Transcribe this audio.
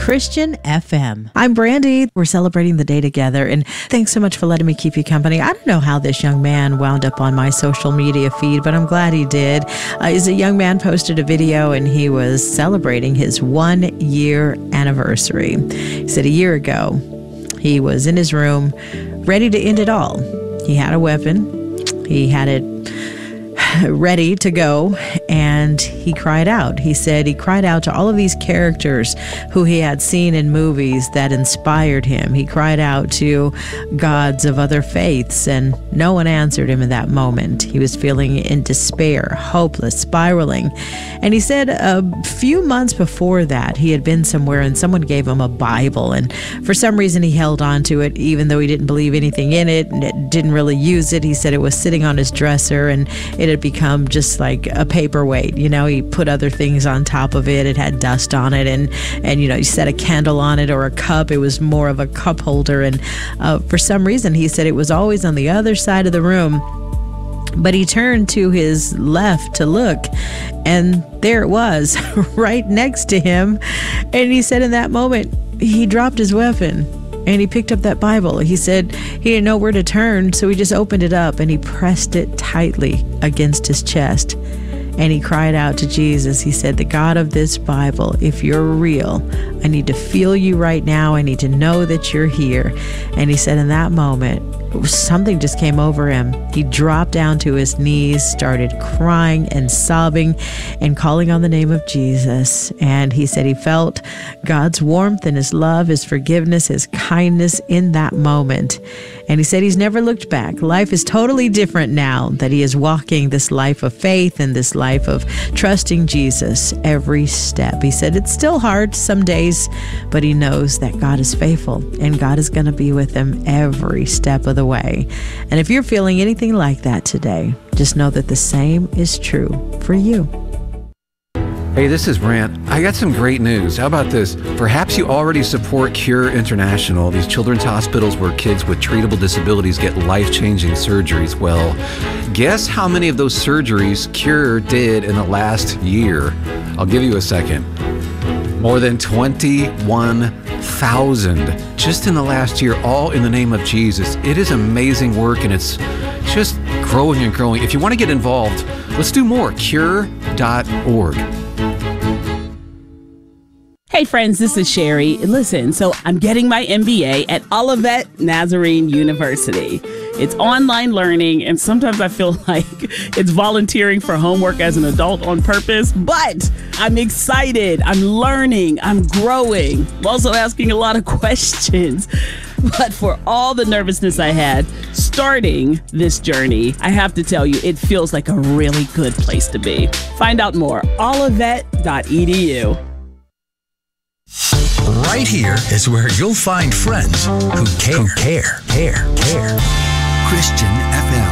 Christian FM. I'm Brandy. We're celebrating the day together, and thanks so much for letting me keep you company. I don't know how this young man wound up on my social media feed, but I'm glad he did. He's a young man posted a video, and he was celebrating his 1-year anniversary. He said a year ago, he was in his room, ready to end it all. He had a weapon. He had it ready to go, and he cried out. He said he cried out to all of these characters who he had seen in movies that inspired him. He cried out to gods of other faiths, and no one answered him in that moment. He was feeling in despair, hopeless, spiraling. And he said a few months before that, he had been somewhere and someone gave him a Bible, and for some reason he held on to it even though he didn't believe anything in it and didn't really use it. He said it was sitting on his dresser, and it had become just like a paperweight. You know, he put other things on top of it. It had dust on it, and you know, he set a candle on it or a cup. It was more of a cup holder, and for some reason he said it was always on the other side of the room. But he turned to his left to look, and there it was right next to him. And he said in that moment he dropped his weapon and he picked up that Bible. He said he didn't know where to turn, so he just opened it up and he pressed it tightly against his chest. And he cried out to Jesus. He said, "The God of this Bible, if you're real, I need to feel you right now. I need to know that you're here." And he said in that moment, something just came over him. He dropped down to his knees, started crying and sobbing and calling on the name of Jesus. And he said he felt God's warmth and his love, his forgiveness, his kindness in that moment. And he said he's never looked back. Life is totally different now that he is walking this life of faith and this life of trusting Jesus every step. He said it's still hard some days, but he knows that God is faithful and God is going to be with him every step of the way. And if you're feeling anything like that today, just know that the same is true for you. Hey, this is Brant. I got some great news. How about this? Perhaps you already support Cure International, these children's hospitals where kids with treatable disabilities get life-changing surgeries. Well, guess how many of those surgeries Cure did in the last year? I'll give you a second. More than 21,000 just in the last year, all in the name of Jesus. It is amazing work, and it's just growing and growing. If you want to get involved, let's do more. Cure.org. Hey friends, this is Sherry. Listen, so I'm getting my MBA at Olivet Nazarene University. It's online learning, and sometimes I feel like it's volunteering for homework as an adult on purpose, but I'm excited. I'm learning. I'm growing. I'm also asking a lot of questions. But for all the nervousness I had starting this journey, I have to tell you, it feels like a really good place to be. Find out more, olivet.edu. Right here is where you'll find friends who care. Christian FM.